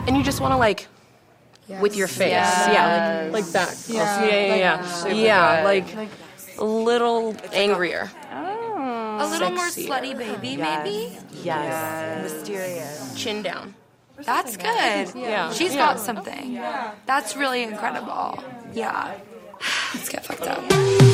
And you just want to, like, with your face. Yeah, like that. Yeah, like a little angrier. A little more slutty baby, maybe? Yes. Mysterious. Chin down. That's good. Yeah. She's got something. That's really incredible. Yeah. Let's get fucked up.